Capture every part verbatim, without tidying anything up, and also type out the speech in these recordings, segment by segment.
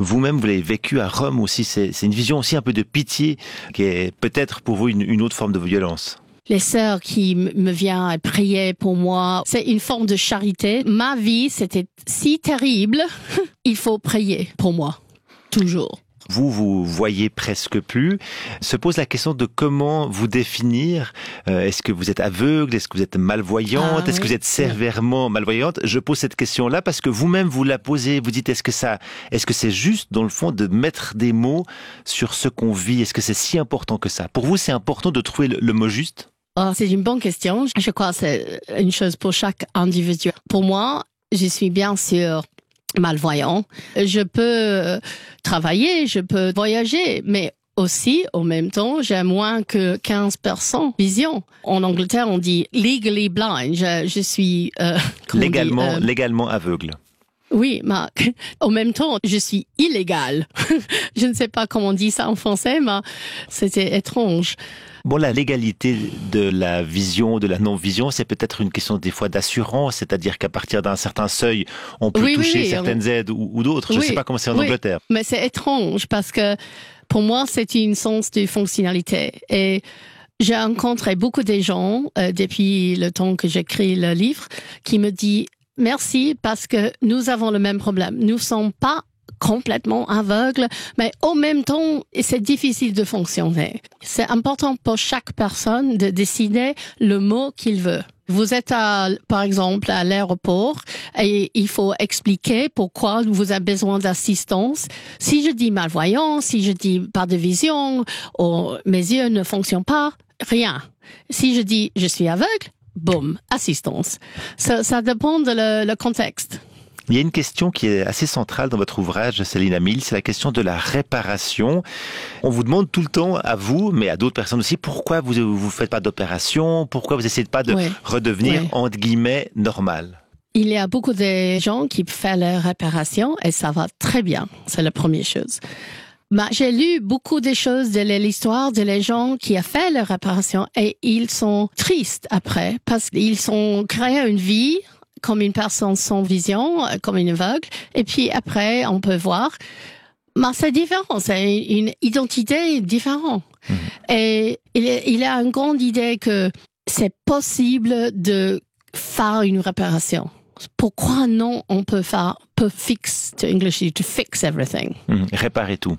Vous-même, vous l'avez vécu à Rome aussi. C'est, c'est une vision aussi un peu de pitié qui est peut-être pour vous une, une autre forme de violence. Les sœurs qui m- me viennent prier pour moi, c'est une forme de charité. Ma vie, c'était si terrible, il faut prier pour moi, toujours. Vous, vous voyez presque plus. Se pose la question de comment vous définir. Euh, est-ce que vous êtes aveugle? Est-ce que vous êtes malvoyante? Ah, est-ce oui. que vous êtes sévèrement malvoyante? Je pose cette question-là parce que vous-même vous la posez. Vous dites, est-ce que ça, est-ce que c'est juste dans le fond de mettre des mots sur ce qu'on vit? Est-ce que c'est si important que ça? Pour vous, c'est important de trouver le, le mot juste? Oh, c'est une bonne question. Je crois que c'est une chose pour chaque individu. Pour moi, je suis bien sûr malvoyant. Je peux travailler, je peux voyager, mais aussi, en même temps, j'ai moins que quinze pour cent vision. En Angleterre, on dit legally blind. Je, je suis euh, légalement, on dit, euh, légalement aveugle. Oui, mais en même temps, je suis illégale. Je ne sais pas comment on dit ça en français, mais c'était étrange. Bon, la légalité de la vision, de la non-vision, c'est peut-être une question des fois d'assurance, c'est-à-dire qu'à partir d'un certain seuil, on peut oui, toucher oui, oui, certaines on... aides ou, ou d'autres. Je ne oui, sais pas comment c'est en oui, Angleterre. Mais c'est étrange parce que pour moi, c'est une sens de fonctionnalité. Et j'ai rencontré beaucoup de gens euh, depuis le temps que j'écris le livre qui me disent merci parce que nous avons le même problème. Nous ne sommes pas complètement aveugles, mais en même temps, c'est difficile de fonctionner. C'est important pour chaque personne de décider le mot qu'il veut. Vous êtes, à, par exemple, à l'aéroport et il faut expliquer pourquoi vous avez besoin d'assistance. Si je dis malvoyant, si je dis pas de vision, ou mes yeux ne fonctionnent pas, rien. Si je dis je suis aveugle, boum, assistance. Ça, ça dépend de le, le contexte. Il y a une question qui est assez centrale dans votre ouvrage, Selina Mills, c'est la question de la réparation. On vous demande tout le temps, à vous, mais à d'autres personnes aussi, pourquoi vous ne faites pas d'opération, pourquoi vous n'essayez pas de oui. redevenir, oui. entre guillemets, normal. Il y a beaucoup de gens qui font la réparation et ça va très bien, c'est la première chose. Mais j'ai lu beaucoup de choses de l'histoire de les gens qui ont fait la réparation et ils sont tristes après parce qu'ils ont créé une vie comme une personne sans vision, comme une aveugle, et puis après, on peut voir, mais c'est différent, c'est une identité différente. Mmh. Et il y a une grande idée que c'est possible de faire une réparation. Pourquoi non, on peut faire, peut fix, to English, to fix everything. Mmh, réparer tout.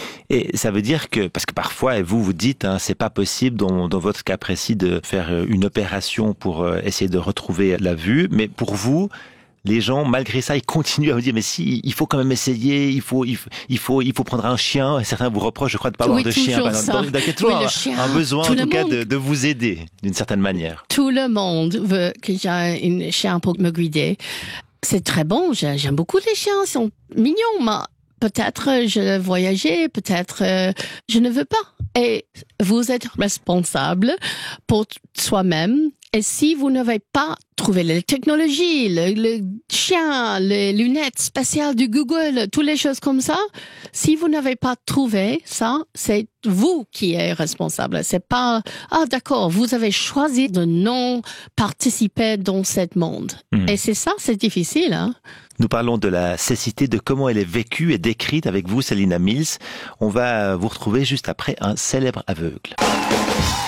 Et ça veut dire que, parce que parfois, et vous vous dites, hein, c'est pas possible dans, dans votre cas précis de faire une opération pour euh, essayer de retrouver la vue, mais pour vous, les gens, malgré ça, ils continuent à vous dire, mais si, il faut quand même essayer, il faut, il faut, il faut, il faut prendre un chien. Et certains vous reprochent, je crois, de pas avoir oui, de chien. Donc, donc, il y a toujours oui, un, chien, un besoin, en tout cas, monde, de, de vous aider, d'une certaine manière. Tout le monde veut que j'ai un chien pour me guider. C'est très bon, j'aime beaucoup les chiens, ils sont mignons, mais peut-être je voyageais, peut-être euh, je ne veux pas. Et vous êtes responsable pour soi-même. Et si vous n'avez pas trouvé la technologie, le, le chien, les lunettes spéciales du Google, toutes les choses comme ça, si vous n'avez pas trouvé ça, c'est vous qui êtes responsable. C'est pas, ah d'accord, vous avez choisi de non participer dans ce monde. Mmh. Et c'est ça, c'est difficile, hein. Nous parlons de la cécité, de comment elle est vécue et décrite avec vous, Selina Mills. On va vous retrouver juste après un célèbre aveugle.